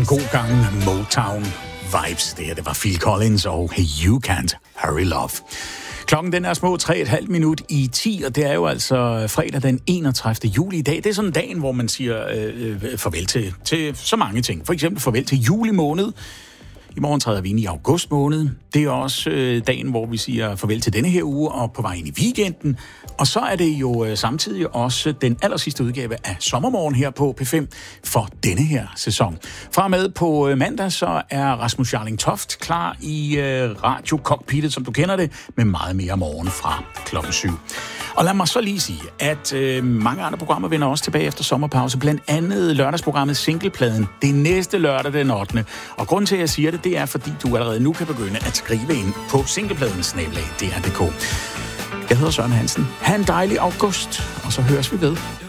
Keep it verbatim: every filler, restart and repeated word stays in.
En god gang Motown vibes. Det her, det var Phil Collins og Hey You Can't Hurry Love. Klokken den er små tre et halvt minut i ti, og det er jo altså fredag den enogtredivte juli i dag. Det er sådan dagen, hvor man siger øh, øh, farvel til, til så mange ting. For eksempel farvel til juli måned. I morgen træder vi ind i august måned. Det er også øh, dagen, hvor vi siger farvel til denne her uge og på vej ind i weekenden. Og så er det jo øh, samtidig også den allersidste udgave af Sommermorgen her på P fem for denne her sæson. Fra med på øh, mandag, så er Rasmus Jarling Toft klar i øh, Radio-cockpittet, som du kender det, med meget mere morgen fra klokken syv. Og lad mig så lige sige, at øh, mange andre programmer vender også tilbage efter sommerpause. Blandt andet lørdagsprogrammet Singlepladen. Det er næste lørdag den ottende Og grunden til, at jeg siger det, det er, fordi du allerede nu kan begynde at skrive ind på singlepladen snabel-a D R punktum d k. Jeg hedder Søren Hansen. Ha' en dejlig august, og så høres vi ved.